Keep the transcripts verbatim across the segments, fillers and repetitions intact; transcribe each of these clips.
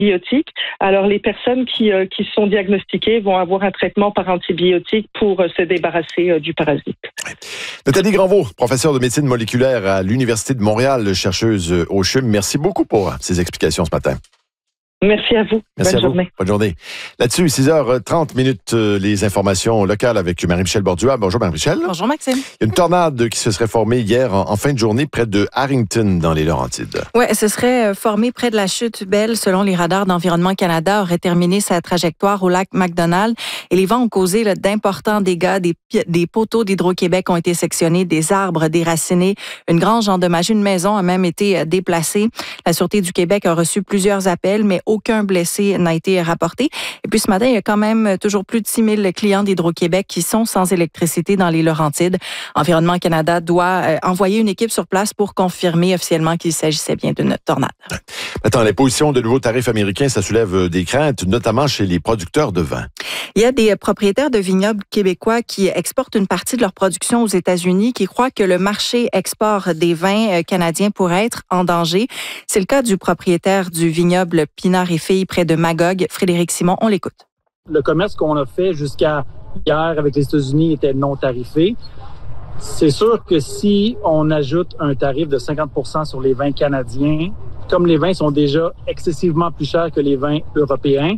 antibiotiques. Alors, les personnes qui, euh, qui sont diagnostiquées vont avoir un traitement par antibiotique pour euh, se débarrasser euh, du parasite. Nathalie Granvaux, professeure de médecine moléculaire à l'Université de Montréal, chercheuse au C H U M. Merci beaucoup pour ces explications ce matin. Merci à vous. Merci Bonne à vous. journée. Bonne journée. Là-dessus, six heures trente minutes, euh, les informations locales avec Marie-Michel Bordua. Bonjour Marie-Michel. Bonjour Maxime. Il y a une tornade qui se serait formée hier en, en fin de journée près de Harrington, dans les Laurentides. Oui, ce serait formé près de la chute Belle, selon les radars d'Environnement Canada, aurait terminé sa trajectoire au lac MacDonald. Et les vents ont causé là, d'importants dégâts. Des, des poteaux d'Hydro-Québec ont été sectionnés, des arbres déracinés, une grange endommagée, une maison a même été déplacée. La Sûreté du Québec a reçu plusieurs appels, mais aucun blessé n'a été rapporté. Et puis ce matin, il y a quand même toujours plus de six mille clients d'Hydro-Québec qui sont sans électricité dans les Laurentides. Environnement Canada doit euh, envoyer une équipe sur place pour confirmer officiellement qu'il s'agissait bien d'une tornade. Attends, l'imposition de nouveaux tarifs américains, ça soulève des craintes, notamment chez les producteurs de vin. Il y a des propriétaires de vignobles québécois qui exportent une partie de leur production aux États-Unis, qui croient que le marché export des vins canadiens pourrait être en danger. C'est le cas du propriétaire du vignoble Pinard et Filles près de Magog, Frédéric Simon. On l'écoute. Le commerce qu'on a fait jusqu'à hier avec les États-Unis était non tarifé. C'est sûr que si on ajoute un tarif de cinquante pour cent sur les vins canadiens, comme les vins sont déjà excessivement plus chers que les vins européens,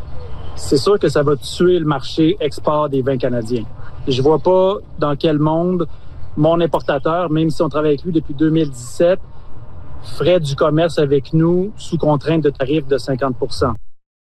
c'est sûr que ça va tuer le marché export des vins canadiens. Je vois pas dans quel monde mon importateur, même si on travaille avec lui depuis deux mille dix-sept, ferait du commerce avec nous sous contrainte de tarif de cinquante pour cent.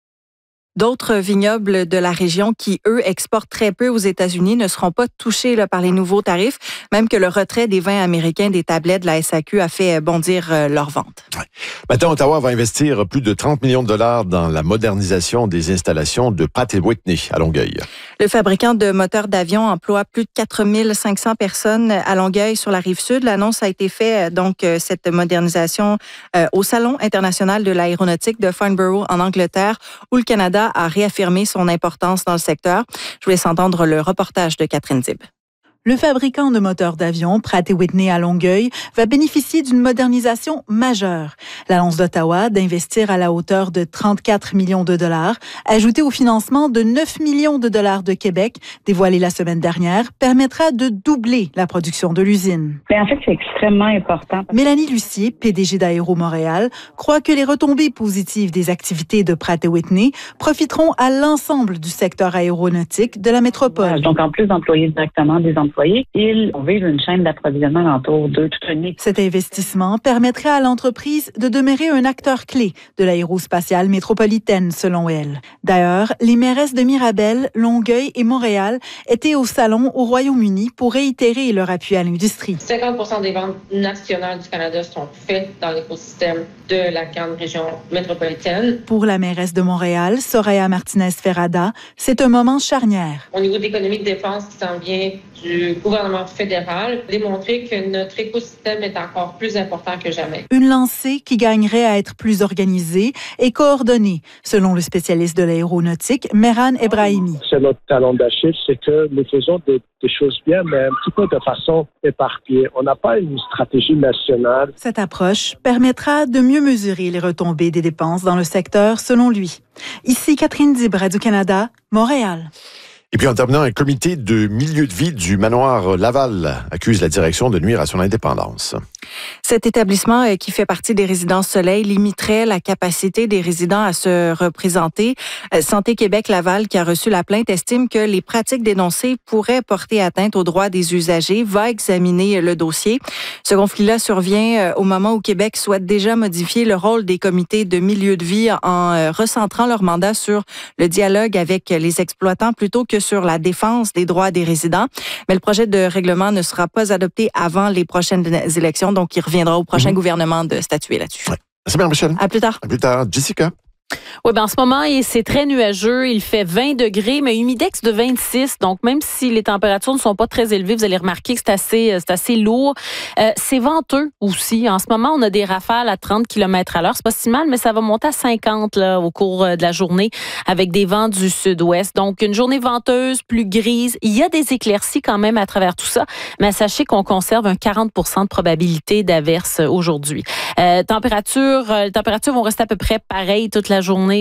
D'autres vignobles de la région qui, eux, exportent très peu aux États-Unis ne seront pas touchés là, par les nouveaux tarifs, même que le retrait des vins américains des tablettes de la S A Q a fait bondir euh, leurs ventes. Ouais. Maintenant, Ottawa va investir plus de trente millions de dollars dans la modernisation des installations de Pratt et Whitney à Longueuil. Le fabricant de moteurs d'avion emploie plus de quatre mille cinq cents personnes à Longueuil sur la Rive-Sud. L'annonce a été faite, donc, cette modernisation euh, au Salon international de l'aéronautique de Farnborough en Angleterre, où le Canada a réaffirmé son importance dans le secteur. Je vous laisse entendre le reportage de Catherine Zib. Le fabricant de moteurs d'avion, Pratt et Whitney à Longueuil, va bénéficier d'une modernisation majeure. L'annonce d'Ottawa d'investir à la hauteur de trente-quatre millions de dollars, ajoutée au financement de neuf millions de dollars de Québec, dévoilé la semaine dernière, permettra de doubler la production de l'usine. Mais en fait, c'est extrêmement important. Mélanie Lucier, P D G d'Aéro Montréal, croit que les retombées positives des activités de Pratt et Whitney profiteront à l'ensemble du secteur aéronautique de la métropole. Donc, en plus d'employer directement des employés, ils vivent une chaîne d'approvisionnement autour d'eux toute une équipe. Cet investissement permettrait à l'entreprise de demeurer un acteur clé de l'aérospatiale métropolitaine, selon elle. D'ailleurs, les mairesses de Mirabel, Longueuil et Montréal étaient au salon au Royaume-Uni pour réitérer leur appui à l'industrie. cinquante pour cent des ventes nationales du Canada sont faites dans l'écosystème de la grande région métropolitaine. Pour la mairesse de Montréal, Soraya Martinez-Ferrada, c'est un moment charnière. Au niveau de l'économie de défense qui s'en vient du gouvernement fédéral, démontrer que notre écosystème est encore plus important que jamais. Une lancée qui gagnerait à être plus organisée et coordonnée, selon le spécialiste de l'aéronautique, Mehran Ebrahimi. C'est notre talon d'Achille, c'est que nous faisons des, des choses bien, mais un petit peu de façon éparpillée. On n'a pas une stratégie nationale. Cette approche permettra de mieux mesurer les retombées des dépenses dans le secteur, selon lui. Ici, Catherine Zib, Radio-Canada, Montréal. Et puis en terminant, un comité de milieu de vie du manoir Laval accuse la direction de nuire à son indépendance. Cet établissement, qui fait partie des Résidences Soleil, limiterait la capacité des résidents à se représenter. Santé Québec Laval, qui a reçu la plainte, estime que les pratiques dénoncées pourraient porter atteinte aux droits des usagers, va examiner le dossier. Ce conflit-là survient au moment où Québec souhaite déjà modifier le rôle des comités de milieu de vie en recentrant leur mandat sur le dialogue avec les exploitants plutôt que sur la défense des droits des résidents. Mais le projet de règlement ne sera pas adopté avant les prochaines élections, donc il reviendra au prochain mmh. gouvernement de statuer là-dessus. Ouais. Merci bien, Michel. À plus tard. À plus tard. Jessica. Oui, ben en ce moment, c'est très nuageux. Il fait vingt degrés, mais humidex de vingt-six. Donc, même si les températures ne sont pas très élevées, vous allez remarquer que c'est assez, c'est assez lourd. Euh, c'est venteux aussi. En ce moment, on a des rafales à trente kilomètres à l'heure. C'est pas si mal, mais ça va monter à cinquante là, au cours de la journée avec des vents du sud-ouest. Donc, une journée venteuse, plus grise. Il y a des éclaircies quand même à travers tout ça, mais sachez qu'on conserve un quarante pour cent de probabilité d'averse aujourd'hui. Euh, température, euh, les températures vont rester à peu près pareilles toute la journée.